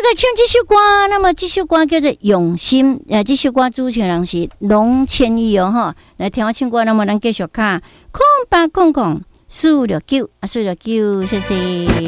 来唱这首歌，那么这首歌叫做《用心》，这首歌主唱人是龙千亿哦哈。来听我唱歌，那么咱继续看，空800469469，谢谢。